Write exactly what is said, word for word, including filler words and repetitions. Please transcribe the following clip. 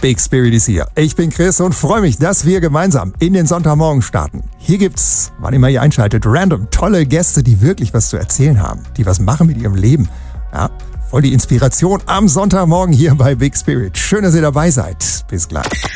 Big Spirit ist hier. Ich bin Chris und freue mich, dass wir gemeinsam in den Sonntagmorgen starten. Hier gibt's, wann immer ihr einschaltet, random tolle Gäste, die wirklich was zu erzählen haben, die was machen mit ihrem Leben. Ja, voll die Inspiration am Sonntagmorgen hier bei Big Spirit. Schön, dass ihr dabei seid. Bis gleich.